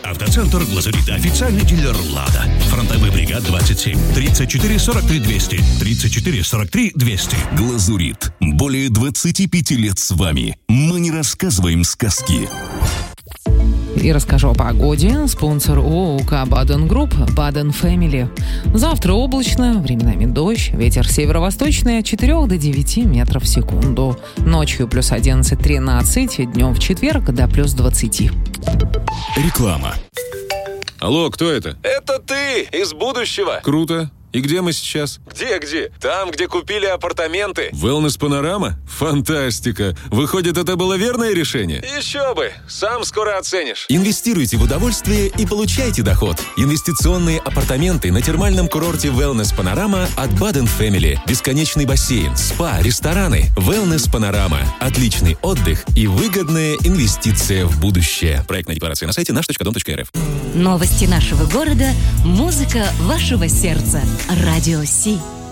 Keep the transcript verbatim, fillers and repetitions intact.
Автоцентр «Глазурит». Официальный дилер «Лада». Фронтовой бригад двадцать семь. тридцать четыре сорок три двести. тридцать четыре сорок три двести. «Глазурит». Более двадцати пяти лет с вами. Мы не рассказываем сказки. И расскажу о погоде. Спонсор ООО «Баден Групп» «Баден Фэмили». Завтра облачно, временами дождь, ветер северо-восточный от четырёх до девяти метров в секунду. Ночью плюс одиннадцать-тринадцать, днем в четверг до плюс двадцати. Реклама. Алло, кто это? Это ты из будущего. Круто. И где мы сейчас? Где-где? Там, где купили апартаменты. Wellness Панорама? Фантастика! Выходит, это было верное решение? Еще бы! Сам скоро оценишь. Инвестируйте в удовольствие и получайте доход. Инвестиционные апартаменты на термальном курорте Wellness Панорама от Баден Фэмили. Бесконечный бассейн, спа, рестораны. Wellness Панорама. Отличный отдых и выгодная инвестиция в будущее. Проектная декларация на сайте наш точка дом точка эр эф. Новости нашего города, музыка вашего сердца. Радио Си.